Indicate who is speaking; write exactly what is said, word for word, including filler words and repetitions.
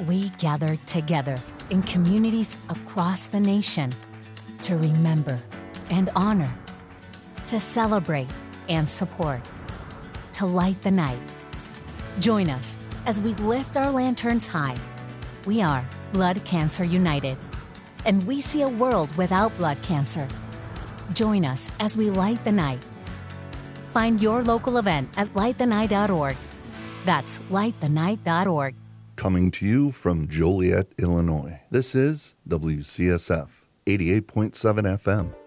Speaker 1: We gather together in communities across the nation to remember and honor, to celebrate and support, to light the night. Join us as we lift our lanterns high. We are Blood Cancer United, and we see a world without blood cancer. Join us as we light the night. Find your local event at light the night dot org. That's light the night dot org.
Speaker 2: Coming to you from Joliet, Illinois, this is W C S F eighty-eight point seven F M.